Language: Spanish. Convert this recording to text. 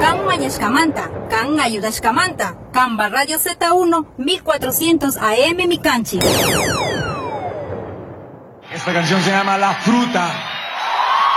Can Mayashkamanta, Can Ayudashkamanta, Camba Radio Z1, 1400 AM Micanchi. Esta canción se llama La Fruta.